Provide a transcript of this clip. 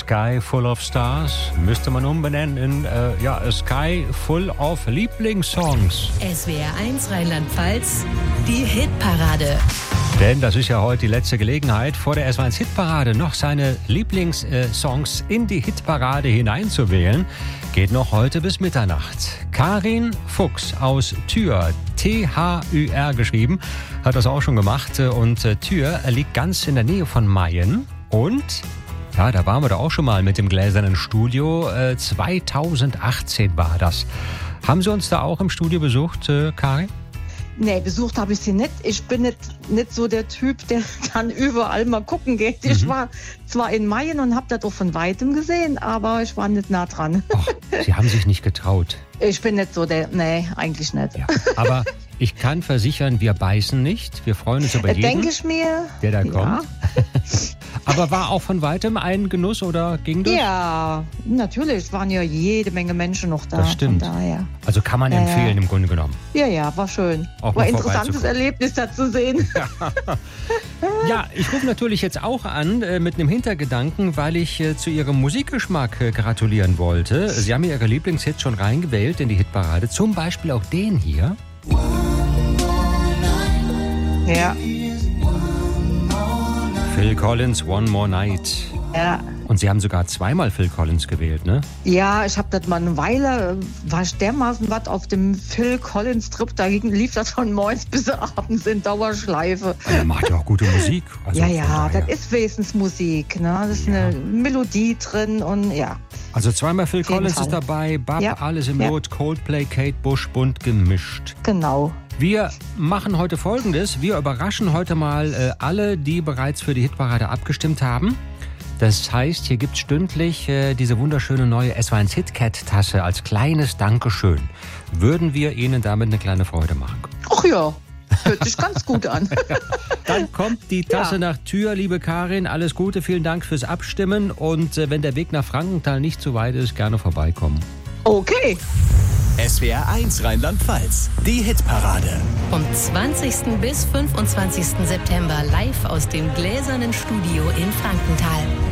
Sky Full of Stars müsste man umbenennen in A Sky Full of Lieblingssongs. SWR 1 Rheinland-Pfalz, die Hitparade. Denn das ist ja heute die letzte Gelegenheit, vor der SWR 1 Hitparade noch seine Lieblingssongs in die Hitparade hineinzuwählen. Geht noch heute bis Mitternacht. Karin Fuchs aus Thür, T-H-Ü-R geschrieben, hat das auch schon gemacht. Und Thür liegt ganz in der Nähe von Mayen. Und ja, da waren wir doch auch schon mal mit dem Gläsernen Studio. 2018 war das. Haben Sie uns da auch im Studio besucht, Karin? Nee, besucht habe ich sie nicht. Ich bin nicht so der Typ, der dann überall mal gucken geht. Ich war zwar in Mayen und habe das auch von Weitem gesehen, aber ich war nicht nah dran. Och, Sie haben sich nicht getraut. Ich bin nicht so nee, eigentlich nicht. Ja, aber ich kann versichern, wir beißen nicht. Wir freuen uns über jeden, denke ich mir, der da ja. kommt. Aber war auch von Weitem ein Genuss oder ging das? Ja, natürlich. Waren ja jede Menge Menschen noch da. Das stimmt. Von daher. Also kann man empfehlen im Grunde genommen. Ja, war schön. Auch war mal ein interessantes Erlebnis, da zu sehen. Ja, ich rufe natürlich jetzt auch an mit einem Hintergedanken, weil ich zu Ihrem Musikgeschmack gratulieren wollte. Sie haben Ihre Lieblingshits schon reingewählt in die Hitparade. Zum Beispiel auch den hier. Ja. Phil Collins, One More Night. Ja. Und Sie haben sogar zweimal Phil Collins gewählt, ne? Ja, ich habe das mal eine Weile, war ich dermaßen was auf dem Phil Collins Trip, da lief das von morgens bis abends in Dauerschleife. Er macht ja auch gute Musik. Also ja, das ist Wesensmusik, ne? Das ist eine Melodie drin und ja. Also zweimal Phil Collins Fall. ist dabei, Bab, Ja. Alles im Lot, Coldplay, Kate Bush, bunt gemischt. Genau. Wir machen heute Folgendes. Wir überraschen heute mal alle, die bereits für die Hitparade abgestimmt haben. Das heißt, hier gibt es stündlich diese wunderschöne neue SWR1 HitCat-Tasse als kleines Dankeschön. Würden wir Ihnen damit eine kleine Freude machen? Ach ja, hört sich ganz gut an. Dann kommt die Tasse nach Thür, liebe Karin. Alles Gute, vielen Dank fürs Abstimmen. Und wenn der Weg nach Frankenthal nicht zu weit ist, gerne vorbeikommen. Okay. SWR 1 Rheinland-Pfalz, die Hitparade. Vom 20. bis 25. September live aus dem Gläsernen Studio in Frankenthal.